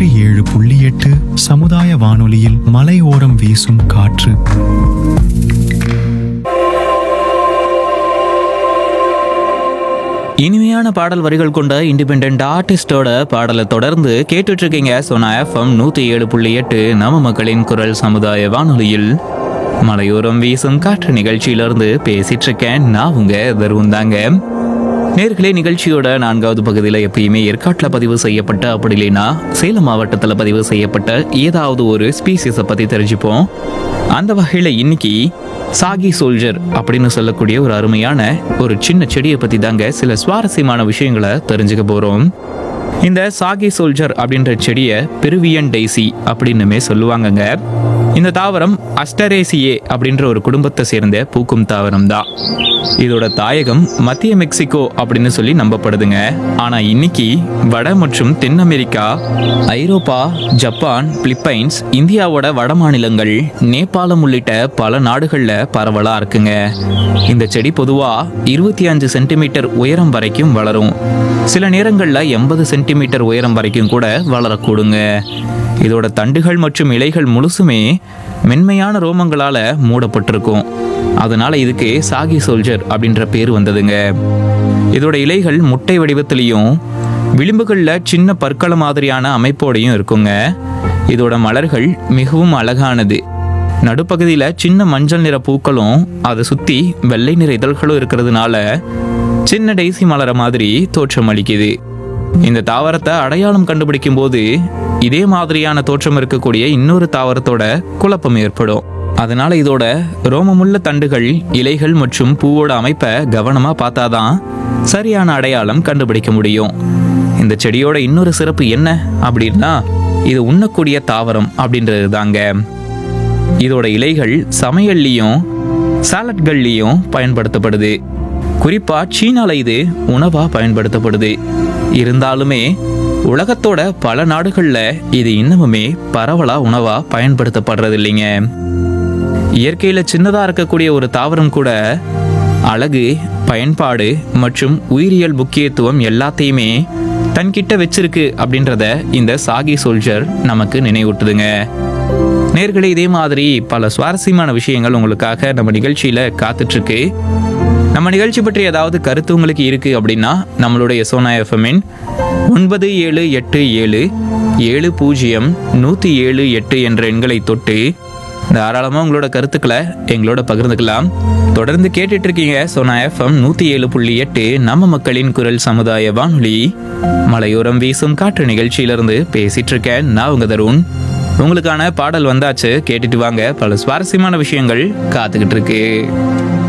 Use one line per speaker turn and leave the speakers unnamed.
107.8 சமுதாய வானொலியில் மலையோரம் வீசும் காற்று.
இனிமையான பாடல் வரிகள் கொண்ட இண்டிபெண்டன்ட் ஆர்டிஸ்டோட பாடலை தொடர்ந்து கேட்டுட்டு இருக்கீங்க. சோனா எஃப்எம் 107.8 நம்ம மக்களின் குரல் சமுதாய வானொலியில் மலையோரம் வீசும் காற்று நிகழ்ச்சியிலிருந்து பேசிட்டு இருக்கேன். நான் உங்க தருந்தாங்க. நேர்களே, நிகழ்ச்சியோட 4வது பகுதியில் எப்பயுமே ஏற்காட்டில் பதிவு செய்யப்பட்ட, அப்படி இல்லைன்னா சேலம் மாவட்டத்தில் பதிவு செய்யப்பட்ட ஏதாவது ஒரு ஸ்பீசிஸை பற்றி தெரிஞ்சுப்போம். அந்த வகையில் இன்னைக்கு சாகி சோல்ஜர் அப்படின்னு சொல்லக்கூடிய ஒரு அருமையான ஒரு சின்ன செடியை பற்றி தாங்க சில சுவாரஸ்யமான விஷயங்களை தெரிஞ்சுக்க போகிறோம். இந்த சாகி சோல்ஜர் அப்படின்ற செடியை பெருவியன் டெய்சி அப்படின்னுமே சொல்லுவாங்கங்க. இந்த தாவரம் அஸ்டரேசியே அப்படின்ற ஒரு குடும்பத்தை சேர்ந்த பூக்கும் தாவரம் தான். இதோட தாயகம் மத்திய மெக்சிகோ அப்படின்னு சொல்லி நம்பப்படுதுங்க. ஆனா இன்னைக்கு வட மற்றும் தென் அமெரிக்கா, ஐரோப்பா, ஜப்பான், பிலிப்பைன்ஸ், இந்தியாவோட வட மாநிலங்கள், நேபாளம் உள்ளிட்ட பல நாடுகள்ல பரவலா இருக்குங்க. இந்த செடி பொதுவா 25 சென்டிமீட்டர் உயரம் வரைக்கும் வளரும். சில நேரங்கள்ல 80 சென்டிமீட்டர் உயரம் வரைக்கும் கூட வளரக்கூடுங்க. இதோட தண்டுகள் மற்றும் இலைகள் முழுசுமே மென்மையான ரோமங்களால மூடப்பட்டிருக்கும். அதனால இதுக்கு சாகி சோல்ஜர் அப்படின்ற பேர் வந்ததுங்க. இதோட இலைகள் முட்டை வடிவத்திலையும் விளிம்புகளில் சின்ன பற்கள மாதிரியான அமைப்போடையும் இருக்குங்க. இதோட மலர்கள் மிகவும் அழகானது. நடுப்பகுதியில் சின்ன மஞ்சள் நிற பூக்களும் அதை சுற்றி வெள்ளை நிற இதழ்களும் இருக்கிறதுனால சின்ன டெய்சி மலர மாதிரி தோற்றம் அளிக்குது. இந்த தாவரத்தை அடையாளம் கண்டுபிடிக்கும் போது இதே மாதிரியான தோற்றம் இருக்கக்கூடிய இன்னொரு தாவரத்தோட குழப்பம் ஏற்படும். அதனால இதோட ரோமமுள்ள தண்டுகள், இலைகள் மற்றும் பூவோட அமைப்பை கவனமா பார்த்தாதான் சரியான அடையாளம் கண்டுபிடிக்க முடியும். இந்த செடியோட இன்னொரு சிறப்பு என்ன அப்படின்னா, இது உண்ணக்கூடிய தாவரம் அப்படின்றது தாங்க. இதோட இலைகள் சமையல்லையும் சாலட்கள்லையும் பயன்படுத்தப்படுது. குறிப்பா சீனால இது உணவா பயன்படுத்தப்படுது. இருந்தாலுமே உலகத்தோட பல நாடுகள்ல இது இன்னமுமே பரவலா உணவா பயன்படுத்தப்படுறது இல்லைங்க. இயற்கையில சின்னதா இருக்கக்கூடிய ஒரு தாவரம் கூட அழகு, பயன்பாடு மற்றும் உயிரியல் முக்கியத்துவம் எல்லாத்தையுமே தன்கிட்ட வச்சிருக்கு அப்படின்றத இந்த சாகி சோல்ஜர் நமக்கு நினைவூட்டுதுங்க. நேர்களே, இதே மாதிரி பல சுவாரஸ்யமான விஷயங்கள் உங்களுக்காக நம்ம நிகழ்ச்சியில காத்துட்டு இருக்கு. நம்ம நிகழ்ச்சி பற்றி ஏதாவது கருத்து உங்களுக்கு இருக்கு அப்படின்னா நம்மளுடைய சோனா எஃப்எம்மின் 9787070178 என்ற எண்களை தொட்டு தாராளமாக உங்களோட கருத்துக்களை எங்களோட பகிர்ந்துக்கலாம். தொடர்ந்து கேட்டுட்டு இருக்கீங்க சோனா எஃப்எம் 107.8 நம்ம மக்களின் குரல் சமுதாய வானொலி மலையோரம் வீசும் காற்று நிகழ்ச்சியிலிருந்து பேசிட்டு இருக்கேன். நான் உங்க தருண். உங்களுக்கான பாடல் வந்தாச்சு, கேட்டுட்டு வாங்க. பல சுவாரஸ்யமான விஷயங்கள் காத்துக்கிட்டு இருக்கு.